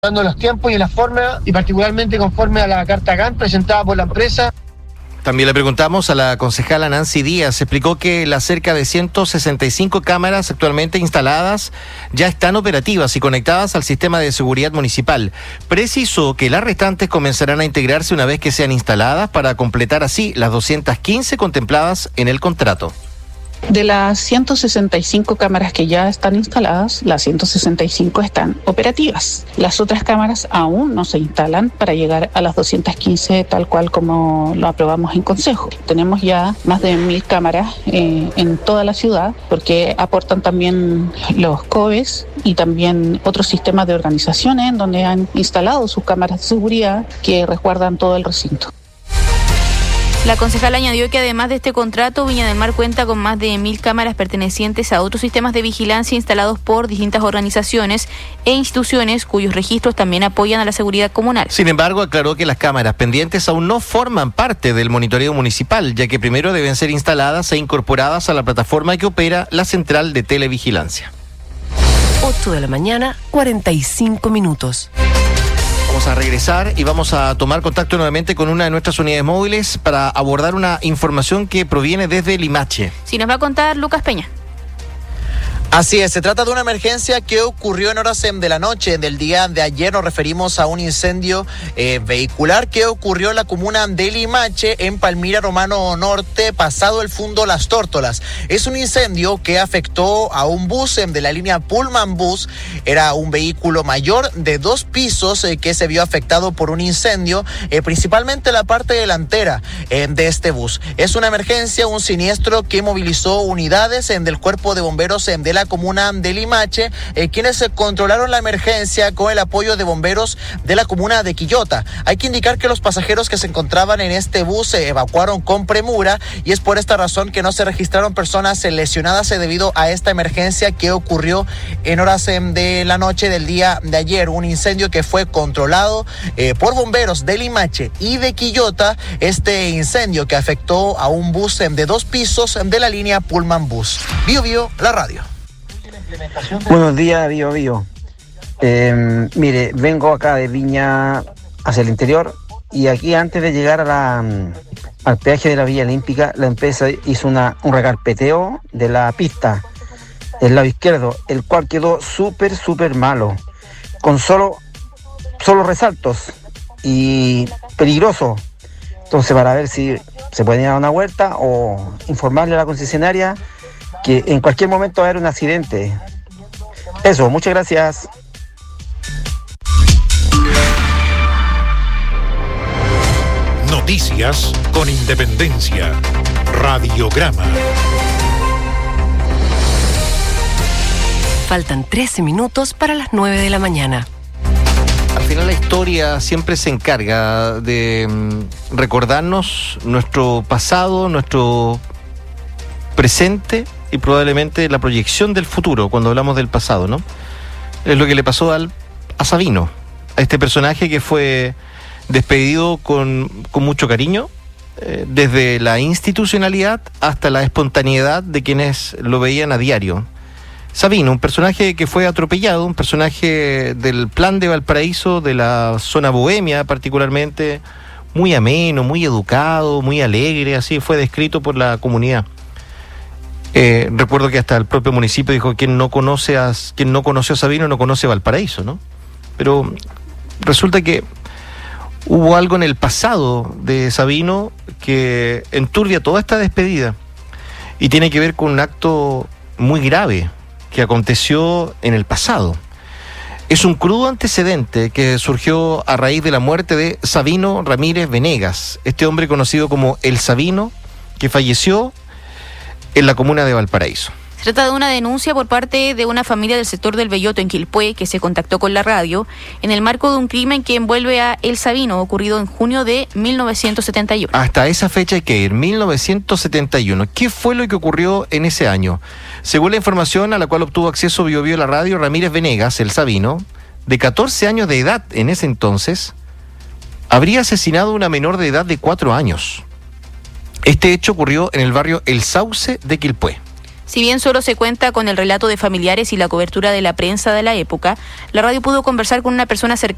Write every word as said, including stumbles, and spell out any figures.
dando los tiempos y la forma, y particularmente conforme a la carta Gantt presentada por la empresa. También le preguntamos a la concejala Nancy Díaz. Explicó que las cerca de ciento sesenta y cinco cámaras actualmente instaladas ya están operativas y conectadas al sistema de seguridad municipal. Precisó que las restantes comenzarán a integrarse una vez que sean instaladas para completar así las doscientas quince contempladas en el contrato. De las ciento sesenta y cinco cámaras que ya están instaladas, las ciento sesenta y cinco están operativas. Las otras cámaras aún no se instalan para llegar a las doscientas quince tal cual como lo aprobamos en Consejo. Tenemos ya más de mil cámaras eh, en toda la ciudad porque aportan también los C O B E S y también otros sistemas de organizaciones en donde han instalado sus cámaras de seguridad que resguardan todo el recinto. La concejala añadió que además de este contrato, Viña del Mar cuenta con más de mil cámaras pertenecientes a otros sistemas de vigilancia instalados por distintas organizaciones e instituciones cuyos registros también apoyan a la seguridad comunal. Sin embargo, aclaró que las cámaras pendientes aún no forman parte del monitoreo municipal, ya que primero deben ser instaladas e incorporadas a la plataforma que opera la central de televigilancia. ocho de la mañana, cuarenta y cinco minutos. Vamos a regresar y vamos a tomar contacto nuevamente con una de nuestras unidades móviles para abordar una información que proviene desde Limache. Sí, nos va a contar Lucas Peña. Así es, se trata de una emergencia que ocurrió en horas de la noche del día de ayer. Nos referimos a un incendio eh, vehicular que ocurrió en la comuna de Limache, en Palmira Romano Norte, pasado el fundo Las Tórtolas. Es un incendio que afectó a un bus eh, de la línea Pullman Bus. Era un vehículo mayor de dos pisos eh, que se vio afectado por un incendio, eh, principalmente la parte delantera eh, de este bus. Es una emergencia, un siniestro que movilizó unidades eh, del Cuerpo de Bomberos eh, de la comuna de Limache, eh, quienes se controlaron la emergencia con el apoyo de bomberos de la comuna de Quillota. Hay que indicar que los pasajeros que se encontraban en este bus se evacuaron con premura y es por esta razón que no se registraron personas lesionadas debido a esta emergencia que ocurrió en horas de la noche del día de ayer. Un incendio que fue controlado eh, por bomberos de Limache y de Quillota. Este incendio que afectó a un bus de dos pisos de la línea Pullman Bus. Bio Bio, la radio. Buenos días, Bio Bio. Eh, mire, vengo acá de Viña hacia el interior y aquí antes de llegar a la, al peaje de la Villa Olímpica, la empresa hizo una, un recarpeteo de la pista del lado izquierdo, el cual quedó súper, súper malo, con solo, solo resaltos y peligroso. Entonces, para ver si se puede dar una vuelta o informarle a la concesionaria que en cualquier momento va a haber un accidente. Eso, muchas gracias. Noticias con Independencia. Radiograma. Faltan trece minutos para las nueve de la mañana. Al final la historia siempre se encarga de mm, recordarnos nuestro pasado, nuestro presente y probablemente la proyección del futuro cuando hablamos del pasado, ¿no? Es lo que le pasó al, a Sabino, a este personaje que fue despedido con, con mucho cariño, eh, desde la institucionalidad hasta la espontaneidad de quienes lo veían a diario. Sabino, un personaje que fue atropellado, un personaje del plan de Valparaíso, de la zona bohemia particularmente, muy ameno, muy educado, muy alegre, así fue descrito por la comunidad. Eh, recuerdo que hasta el propio municipio dijo: quien no conoce a quien no conoció a Sabino no conoce Valparaíso, ¿no? Pero resulta que hubo algo en el pasado de Sabino que enturbia toda esta despedida y tiene que ver con un acto muy grave que aconteció en el pasado. Es un crudo antecedente que surgió a raíz de la muerte de Sabino Ramírez Venegas, este hombre conocido como El Sabino, que falleció en la comuna de Valparaíso. Se trata de una denuncia por parte de una familia del sector del Belloto en Quilpué que se contactó con la radio en el marco de un crimen que envuelve a El Sabino ocurrido en junio de mil novecientos setenta y uno. Hasta esa fecha hay que ir, mil novecientos setenta y uno. ¿Qué fue lo que ocurrió en ese año? Según la información a la cual obtuvo acceso Bio Bio la radio, Ramírez Venegas, El Sabino, de catorce años de edad en ese entonces, habría asesinado a una menor de edad de cuatro años. Este hecho ocurrió en el barrio El Sauce de Quilpué. Si bien solo se cuenta con el relato de familiares y la cobertura de la prensa de la época, la radio pudo conversar con una persona cercana